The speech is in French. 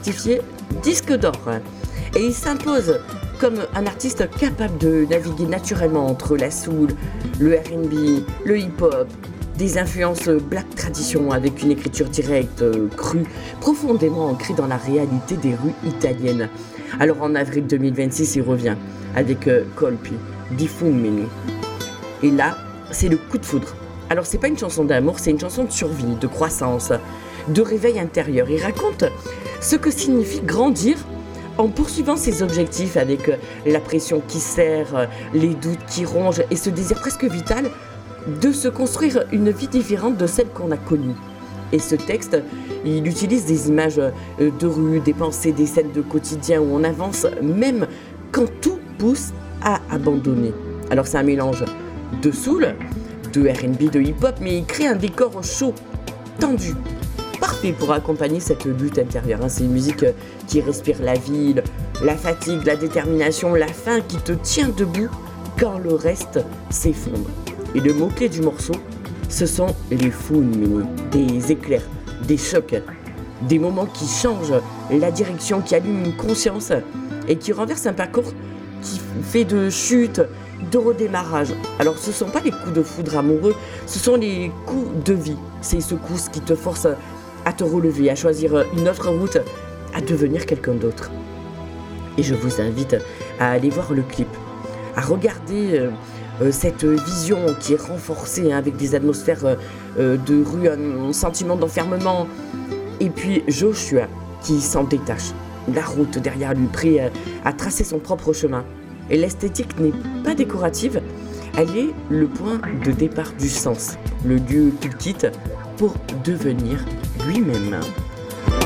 certifié disque d'or. Et il s'impose comme un artiste capable de naviguer naturellement entre la soul, le R&B, le hip-hop, des influences black tradition avec une écriture directe, crue, profondément ancrée dans la réalité des rues italiennes. Alors en avril 2026, il revient avec Colpi, Di Fumini. Et là, c'est le coup de foudre. Alors c'est pas une chanson d'amour, c'est une chanson de survie, de croissance, de réveil intérieur. Il raconte ce que signifie grandir en poursuivant ses objectifs avec la pression qui serre, les doutes qui rongent et ce désir presque vital de se construire une vie différente de celle qu'on a connue. Et ce texte, il utilise des images de rue, des pensées, des scènes de quotidien où on avance même quand tout pousse à abandonner. Alors c'est un mélange de soul, de R&B, de hip-hop, mais il crée un décor chaud, tendu, parfait pour accompagner cette lutte intérieure. C'est une musique qui respire la vie, la fatigue, la détermination, la faim qui te tient debout quand le reste s'effondre. Et le mot-clé du morceau, ce sont les fulmini, des éclairs, des chocs, des moments qui changent la direction, qui allument une conscience et qui renversent un parcours qui fait de chute, de redémarrage. Alors ce ne sont pas les coups de foudre amoureux, ce sont les coups de vie. Ces secousses qui te forcent à te relever, à choisir une autre route, à devenir quelqu'un d'autre. Et je vous invite à aller voir le clip, à regarder cette vision qui est renforcée avec des atmosphères de rue, un sentiment d'enfermement. Et puis Joshua qui s'en détache, la route derrière lui, prêt à tracer son propre chemin. Et l'esthétique n'est pas décorative, elle est le point de départ du sens, le lieu qu'il quitte pour devenir lui-même.